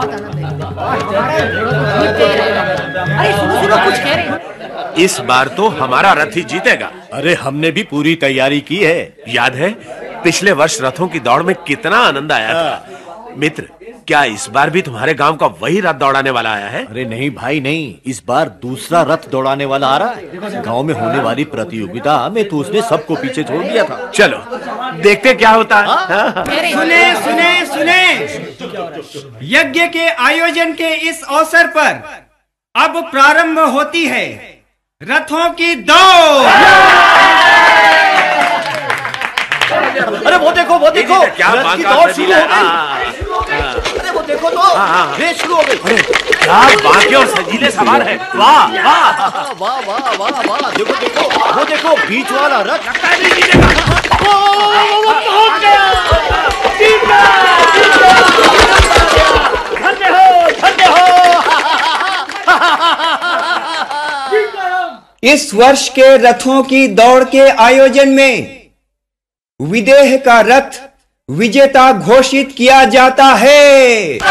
अरे सुनो कुछ कह रहे हैं। इस बार तो हमारा रथ ही जीतेगा। अरे हमने भी पूरी तैयारी की है। याद है पिछले वर्ष रथों की दौड़ में कितना आनंद आया था। मित्र, क्या इस बार भी तुम्हारे गांव का वही रथ दौड़ाने वाला आया है? अरे नहीं भाई नहीं, इस बार दूसरा रथ दौड़ाने वाला आ रहा है। गांव में होने वाली प्रतियोगिता में तो उसने सबको पीछे छोड़ दिया था। चलो देखते क्या होता है। सुने सुने सुने, यज्ञ के आयोजन के इस अवसर पर अब प्रारंभ होती है रथों की दौड़। अरे वो देखो क्या रथ की दौड़ शुरू हो गई। अरे वो देखो तो रेस शुरू हो गई। क्या बाकी और सजीले सवार है। वाह वाह वाह वाह वाह वाह, देखो वो देखो बीच वाला रथ पहुंच गया। धन्य हो। इस वर्ष के रथों की दौड़ के आयोजन में विदेह का रथ विजेता घोषित किया जाता है।